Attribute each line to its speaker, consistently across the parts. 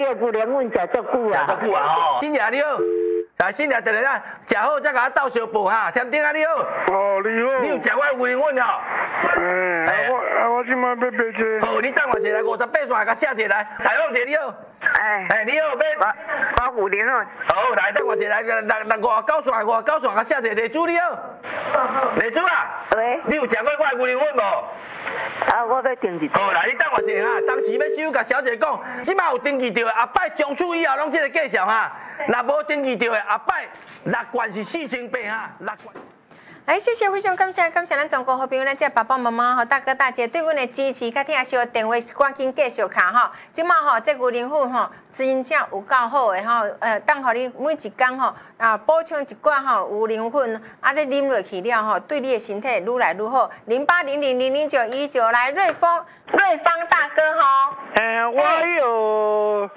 Speaker 1: 个牛奶粉食足久啊。
Speaker 2: 食足久啊吼，新爷你好，来新爷，等下咱食好再甲我斗相报哈，添丁啊你好。
Speaker 3: 哦，你好。
Speaker 2: 你有食我牛奶粉吼？
Speaker 3: 我即摆要买一个。
Speaker 2: 好，你等我一下来58线，甲写一下来。采访姐你好。你好，
Speaker 1: 我牛奶粉。
Speaker 2: 好，来等我一下来59线，甲写一下丽珠你好。丽珠啊。
Speaker 1: 喂。
Speaker 2: 你有食过我牛奶粉无？
Speaker 1: 我要订一个。
Speaker 2: 好，来你等我一下哈，当时要收，甲小姐讲，即摆有登记到的，后摆从此以后拢这个计数哈。若无登记到的，后摆6罐是4800哈，6罐。
Speaker 4: 来，谢谢，非常感谢咱全国好朋友，咱这爸爸妈妈吼、大哥大姐对阮的支持，甲听小电话赶紧继续卡吼。即马吼，这牛奶粉吼，真正有够好的吼，当互你每一工吼补充一罐吼牛奶粉，你啉落去了吼，对你的身体愈来愈好。0800000919来，瑞芳大哥吼。
Speaker 3: 我有，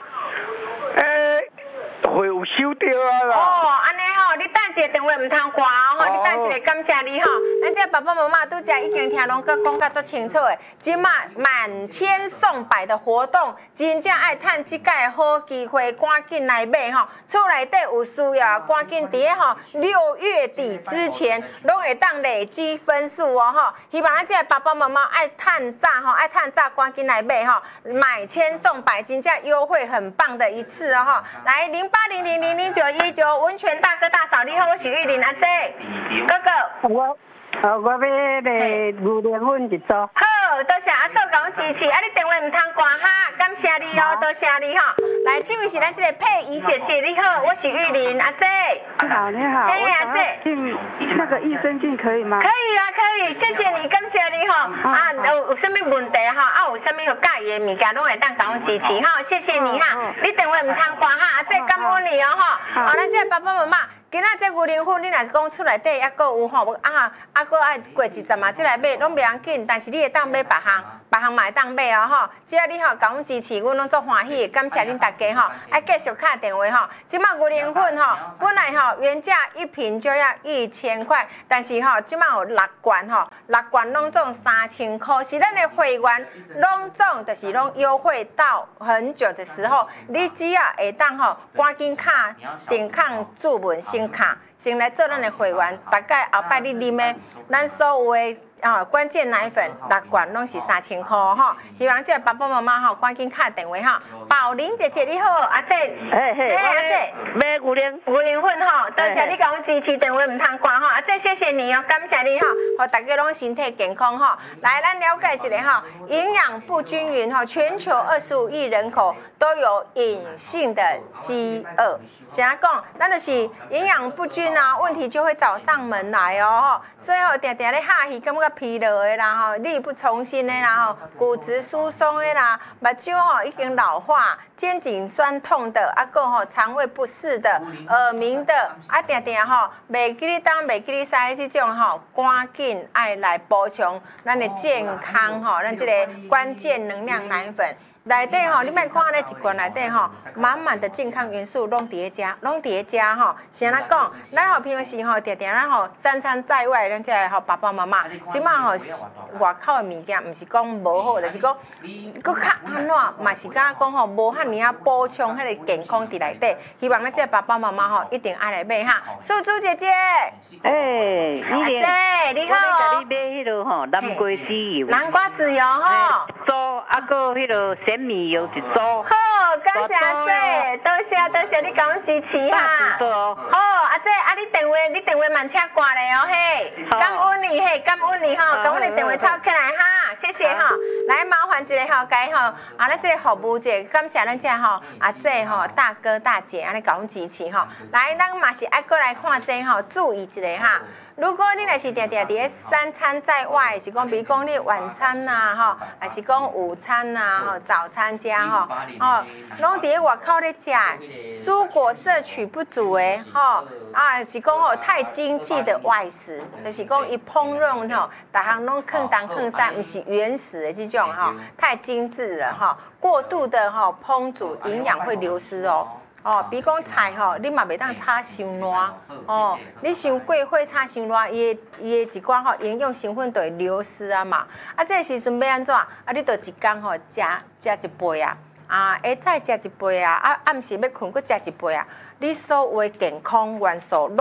Speaker 3: 会有收到啊啦。
Speaker 4: 哦，安尼吼，你等一个电话唔通挂吼，你等一个感谢你吼。咱这爸爸妈妈拄则已经听龙哥讲甲足清楚的，即马满千送百的活动，真正爱趁即届好机会，赶紧来买吼。厝内底有需要，赶紧伫吼6月底之前，拢会当累积分数哦吼。希望咱这爸爸妈妈爱趁早吼，赶紧来买吼，买千送百，真正优惠很棒的一次哦吼。来0800000919，温泉大哥大嫂，你好，我是玉玲阿姐，哥哥。
Speaker 1: 我要买牛奶粉一组。
Speaker 4: 好，多谢阿嫂甲阮支持，你电话唔通挂哈，感谢你哦，多谢你哈。来，这位是咱这个佩仪姐姐，你好，我是玉玲阿姐。
Speaker 5: 你好，
Speaker 4: 嘿阿姐，
Speaker 5: 进那个益生菌可以吗？
Speaker 4: 可以啊，可以，谢谢你，感谢你哈。有啥物问题哈？有啥物有介意的物件，拢会当甲阮支持哈，谢谢你哈。你电话唔通挂哈，阿姐感恩你哦哈。咱这爸爸妈妈。今仔这牛奶粉，你若是讲厝内底还佫有吼，佫爱过10嘛，再来买拢袂要紧，但是你会当买别项嘛会当买哦吼。只要你吼甲阮支持，阮拢足欢喜，感谢恁大家吼，爱继续打电话吼。即马牛奶粉吼，本来吼原价1瓶就要1000块，但是吼即马有6罐吼，6罐拢总3000块，是咱的会员拢总就是拢优惠到很久的时候，你只要会当吼赶紧卡定抗注文先卡，先来做咱的会员，大概后摆你啉的咱所有的。关键奶粉6罐拢是3000块吼，希望这爸爸妈妈吼赶紧打电话吼。宝玲姐姐你好，阿姐，阿姐，
Speaker 1: 买牛
Speaker 4: 奶粉吼，多谢你甲我支持，电话唔通挂吼，阿姐谢谢你哦，感谢你吼，互大家拢身体健康吼。来，咱了解一下吼，营养不均匀吼，全球25亿人口都有隐性的饥饿。怎样讲？咱就是营养不均啊，问题就会找上门来哦。所以吼，定定咧下去，感觉疲劳的啦吼，力不从心的啦吼，骨质疏松的啦，目睭吼已经老化，肩颈酸痛的，个吼肠胃不适的，耳鸣的，定定吼袂记哩东袂记哩西这种吼，赶紧爱来补充咱的健康吼，咱这个关键能量奶粉。内底吼，你莫看咧一罐内底吼，满满的健康元素拢伫遮吼。是安怎讲？咱吼平时吼，定定咱吼三餐在外，咱这吼爸爸妈妈，即马吼外口的物件，毋是讲无好，就是讲佫较安怎，嘛是敢讲吼无遐尼啊补充迄个健康伫内底。希望咱这爸爸妈妈吼一定爱来买哈。素珠姐姐，
Speaker 1: 阿姐
Speaker 4: 你好。
Speaker 1: 我甲你买迄落吼南瓜籽油。
Speaker 4: 南瓜籽油吼。
Speaker 1: 做个迄落鲜米油一组。
Speaker 4: 好，感谢阿姐，多谢你甲阮支持哈。好，阿姐，你电话慢车挂咧哦嘿，感恩你吼，甲阮的电话抄起来哈，谢谢哈。来麻烦一个吼，该吼，咱这个服务者，感谢咱这吼阿姐吼，大哥大姐安尼甲阮支持吼。来，咱嘛是爱过来看这吼，注意一下哈。如果你若是定定伫咧三餐在外，是讲比如讲你晚餐呐吼，还是讲午餐呐吼，早餐加吼，拢伫咧外口咧食，蔬果摄取不足诶吼，是讲吼太精致的外食，就是讲伊烹饪吼，逐项拢放东放西，毋是原始的这种吼，太精致了吼，过度的吼烹煮，营养会流失哦。比如讲菜吼，你嘛袂当炒伤烂哦。你伤过火炒伤烂，伊的一寡吼营养成分就会流失啊嘛。这个时阵要安怎？你就一工吼食一杯啊。 啊，下早食一杯啊，暗时要困，搁食一杯啊，你所有的健康元素